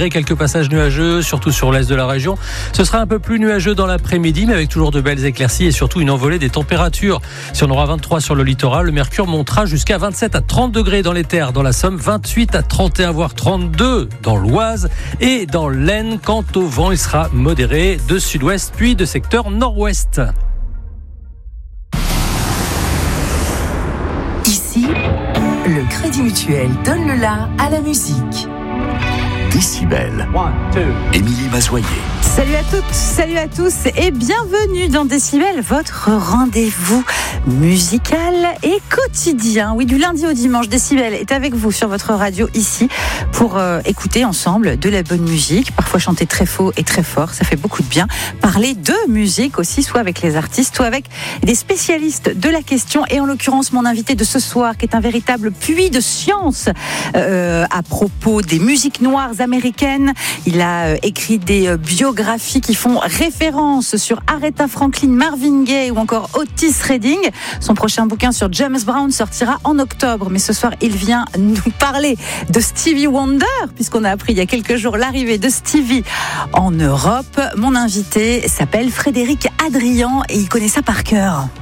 malgré quelques passages nuageux, surtout sur l'est de la région. Ce sera un peu plus nuageux dans l'après-midi, mais avec toujours de belles éclaircies et surtout une envolée des températures. Si on aura 23 sur le littoral, le mercure montera jusqu'à 27 à 30 degrés dans les terres, dans la Somme, 28 à 31 voire 32 dans l'Oise et dans l'Aisne. Quant au vent, il sera modéré de sud-ouest puis de secteur nord-ouest. Ici, le Crédit Mutuel donne le la à la musique. Décibel. Émilie Mazoyer. Salut à toutes, salut à tous et bienvenue dans Décibel, votre rendez-vous musical et quotidien. Oui, du lundi au dimanche, Décibel est avec vous sur votre radio ici pour écouter ensemble de la bonne musique, parfois chanter très faux et très fort, ça fait beaucoup de bien. Parler de musique aussi, soit avec les artistes, soit avec des spécialistes de la question et en l'occurrence mon invité de ce soir qui est un véritable puits de science à propos des musiques noires américaines. Il a écrit des biographies qui font référence sur Aretha Franklin, Marvin Gaye ou encore Otis Redding. Son prochain bouquin sur James Brown sortira en octobre. Mais ce soir, il vient nous parler de Stevie Wonder, puisqu'on a appris il y a quelques jours l'arrivée de Stevie en Europe. Mon invité s'appelle Frédéric Adrian et il connaît ça par cœur.